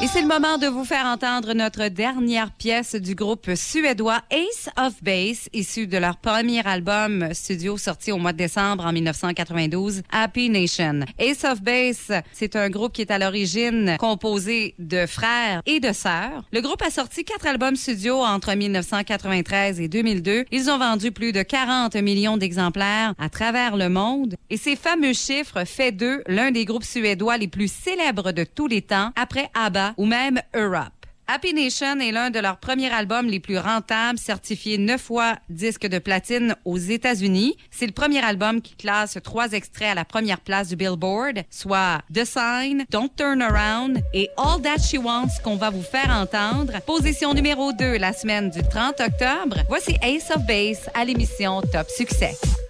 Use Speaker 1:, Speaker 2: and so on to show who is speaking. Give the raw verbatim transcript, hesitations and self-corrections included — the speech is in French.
Speaker 1: Et c'est le moment de vous faire entendre notre dernière pièce du groupe suédois Ace of Base, issu de leur premier album studio sorti au mois de décembre en dix-neuf cent quatre-vingt-douze, Happy Nation. Ace of Base, c'est un groupe qui est à l'origine composé de frères et de sœurs. Le groupe a sorti quatre albums studio entre dix-neuf cent quatre-vingt-treize et deux mille deux. Ils ont vendu plus de quarante millions d'exemplaires à travers le monde. Et ces fameux chiffres fait d'eux l'un des groupes suédois les plus célèbres de tous les temps, après ABBA ou même Europe. Happy Nation est l'un de leurs premiers albums les plus rentables, certifié neuf fois disque de platine aux États-Unis. C'est le premier album qui classe trois extraits à la première place du Billboard, soit The Sign, Don't Turn Around et All That She Wants qu'on va vous faire entendre. Position numéro deux la semaine du trente octobre. Voici Ace of Base à l'émission Top Succès.